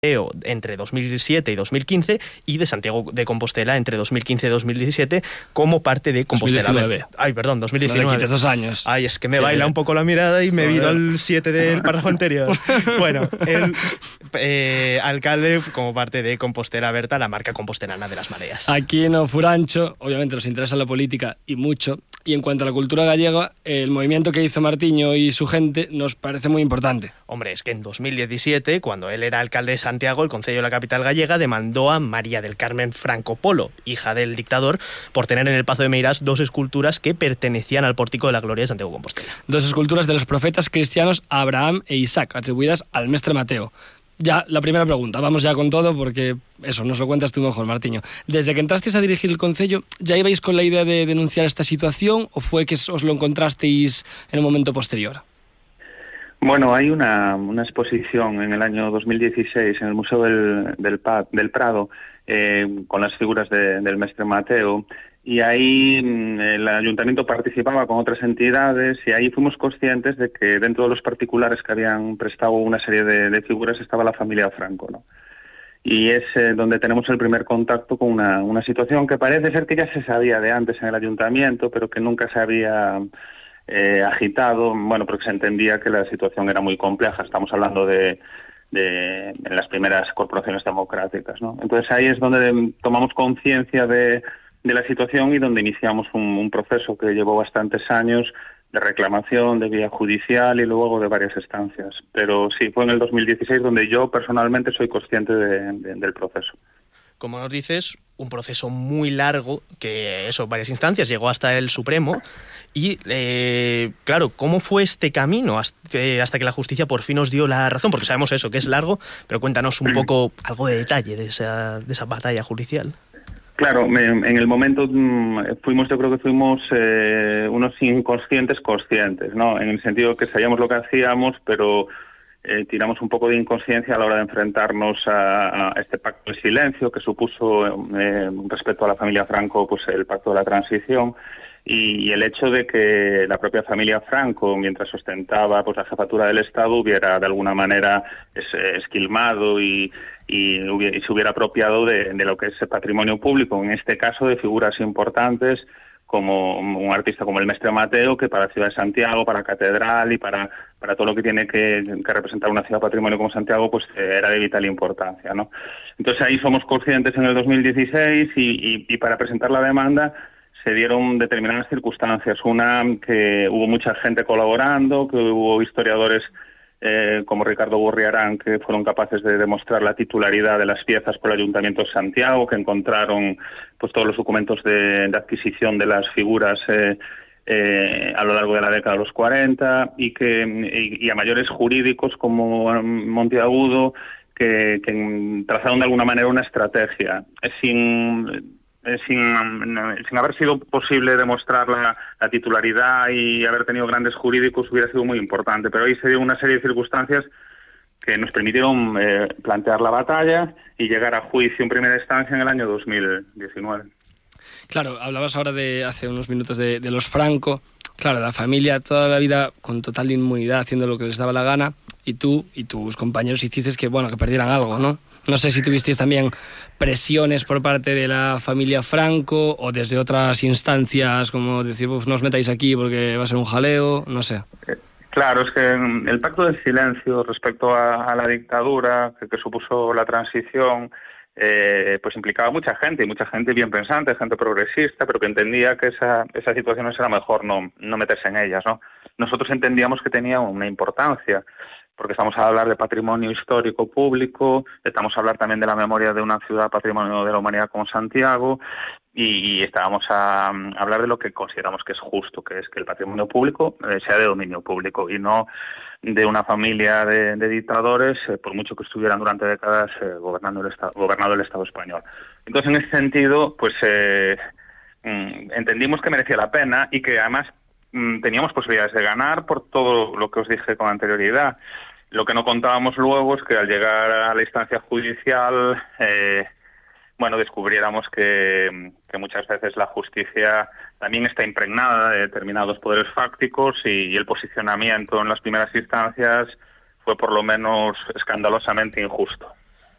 entre 2007 y 2015 y de Santiago de Compostela entre 2015 y 2017 como parte de Compostela. 2019. Ay, perdón, 2019. No le quites 2 años. Ay, es que me baila un poco la mirada y me he ido al 7 del párrafo anterior. Bueno, el alcalde como parte de Compostela Berta, la marca compostelana de las mareas. Aquí en Ofurancho, obviamente nos interesa la política y mucho, y en cuanto a la cultura gallega, el movimiento que hizo Martiño y su gente nos parece muy importante. Hombre, es que en 2017, cuando él era alcalde de Santiago, el Concello de la capital gallega demandó a María del Carmen Franco Polo, hija del dictador, por tener en el Pazo de Meirás 2 esculturas que pertenecían al Pórtico de la Gloria de Santiago de Compostela. 2 esculturas de los profetas cristianos Abraham e Isaac, atribuidas al Mestre Mateo. Ya, la primera pregunta, vamos ya con todo porque eso, nos lo cuentas tú mejor, Martiño. Desde que entrasteis a dirigir el Concello, ¿ya ibais con la idea de denunciar esta situación o fue que os lo encontrasteis en un momento posterior? Bueno, hay una exposición en el año 2016 en el Museo del Prado con las figuras del Mestre Mateo, y ahí el ayuntamiento participaba con otras entidades y ahí fuimos conscientes de que dentro de los particulares que habían prestado una serie de figuras estaba la familia Franco, ¿no? Y es donde tenemos el primer contacto con una situación que parece ser que ya se sabía de antes en el ayuntamiento, pero que nunca se había agitado, bueno, porque se entendía que la situación era muy compleja. Estamos hablando de las primeras corporaciones democráticas, ¿no? Entonces ahí es donde tomamos conciencia de la situación y donde iniciamos un proceso que llevó bastantes años de reclamación, de vía judicial y luego de varias estancias. Pero sí, fue en el 2016 donde yo personalmente soy consciente del proceso. Como nos dices, un proceso muy largo, que eso, varias instancias, llegó hasta el Supremo. Y, claro, ¿cómo fue este camino hasta que la justicia por fin os dio la razón? Porque sabemos eso, que es largo, pero cuéntanos un poco algo de detalle de esa batalla judicial. Claro, en el momento yo creo que fuimos unos inconscientes conscientes, ¿no? En el sentido que sabíamos lo que hacíamos, pero tiramos un poco de inconsciencia a la hora de enfrentarnos a este pacto de silencio que supuso respecto a la familia Franco, pues el pacto de la transición, y el hecho de que la propia familia Franco, mientras ostentaba pues la jefatura del Estado, hubiera de alguna manera esquilmado y se hubiera apropiado de lo que es el patrimonio público, en este caso de figuras importantes como un artista como el Mestre Mateo, que para la ciudad de Santiago, para la catedral y para todo lo que tiene que representar una ciudad patrimonio como Santiago, pues era de vital importancia, ¿no? Entonces ahí somos conscientes en el 2016 y para presentar la demanda se dieron determinadas circunstancias. Una, que hubo mucha gente colaborando, que hubo historiadores como Ricardo Gurriarán, que fueron capaces de demostrar la titularidad de las piezas por el Ayuntamiento de Santiago, que encontraron pues todos los documentos de adquisición de las figuras a lo largo de la década de los 40, y a mayores jurídicos como Monteagudo, que trazaron de alguna manera una estrategia sin haber sido posible demostrar la titularidad y haber tenido grandes jurídicos. Hubiera sido muy importante, pero ahí se dio una serie de circunstancias que nos permitieron plantear la batalla y llegar a juicio en primera instancia en el año 2019. Claro, hablabas ahora hace unos minutos de los Franco. Claro, la familia toda la vida con total inmunidad, haciendo lo que les daba la gana, y tú y tus compañeros hicisteis que perdieran algo, ¿no? No sé si tuvisteis también presiones por parte de la familia Franco o desde otras instancias, como decir, pues no os metáis aquí porque va a ser un jaleo, no sé. Claro, es que el pacto del silencio respecto a la dictadura que supuso la transición, pues implicaba mucha gente bien pensante, gente progresista, pero que entendía que esa situación era mejor no meterse en ellas, ¿no? Nosotros entendíamos que tenía una importancia, porque estamos a hablar de patrimonio histórico público, estamos a hablar también de la memoria de una ciudad patrimonio de la humanidad como Santiago, y estábamos a hablar de lo que consideramos que es justo, que es que el patrimonio público sea de dominio público y no de una familia de dictadores, por mucho que estuvieran durante décadas gobernando el Estado español. Entonces, en ese sentido, pues entendimos que merecía la pena y que además teníamos posibilidades de ganar por todo lo que os dije con anterioridad. Lo que no contábamos luego es que al llegar a la instancia judicial, descubriéramos que muchas veces la justicia también está impregnada de determinados poderes fácticos y el posicionamiento en las primeras instancias fue por lo menos escandalosamente injusto.